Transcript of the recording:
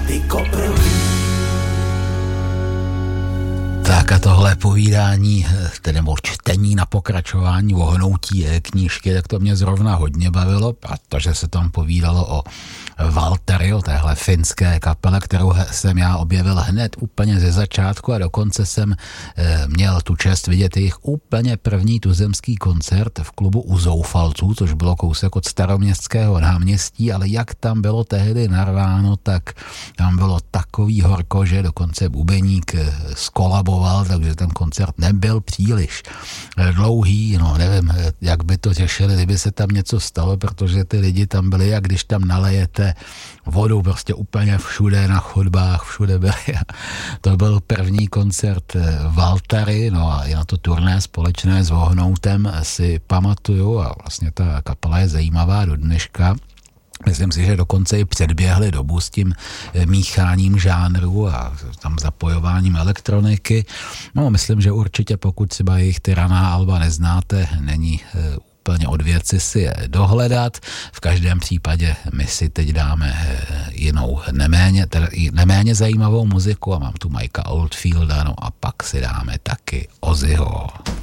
ty koprlí. Tak a tohle povídání, tedy čtení na pokračování ohnutí knížky, tak to mě zrovna hodně bavilo, protože se tam povídalo o Valtteri, o téhle finské kapele, kterou jsem já objevil hned úplně ze začátku a dokonce jsem měl tu čest vidět jejich úplně první tuzemský koncert v klubu U zoufalců, což bylo kousek od Staroměstského náměstí, ale jak tam bylo tehdy narváno, tak tam bylo takový horko, že dokonce bubeník skolaboval, takže ten koncert nebyl příliš dlouhý, no nevím, jak by to těšili, kdyby se tam něco stalo, protože ty lidi tam byli, jak když tam nalejete vodu prostě úplně všude na chodbách, všude byli. To byl první koncert Valtteri, no a i na to turné společné s Vohnoutem si pamatuju a vlastně ta kapela je zajímavá do dneška. Myslím si, že dokonce i předběhli dobu s tím mícháním žánru a tam zapojováním elektroniky. No, myslím, že určitě, pokud třeba jejich ty raná alba neznáte, není úplně od věci si je dohledat. V každém případě my si teď dáme jinou neméně zajímavou muziku a mám tu Mikea Oldfielda, no a pak si dáme taky Ozzyho.